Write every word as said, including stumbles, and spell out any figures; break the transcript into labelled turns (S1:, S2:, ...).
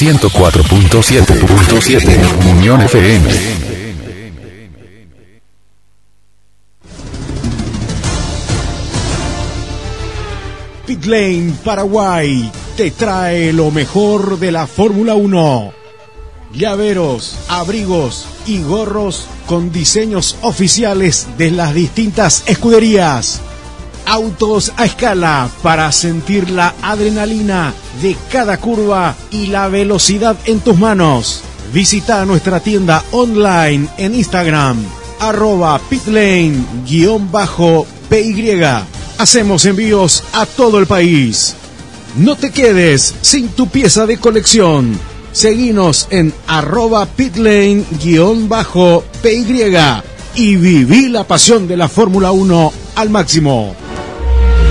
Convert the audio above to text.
S1: ciento cuatro punto siete Unión F M.
S2: Pitlane Paraguay te trae lo mejor de la Fórmula uno. Llaveros, abrigos y gorros con diseños oficiales de las distintas escuderías. Autos a escala para sentir la adrenalina de cada curva y la velocidad en tus manos. Visita nuestra tienda online en Instagram, arroba pitlane-py. Hacemos envíos a todo el país. No te quedes sin tu pieza de colección. Seguinos en arroba pitlane-py y viví la pasión de la Fórmula uno al máximo.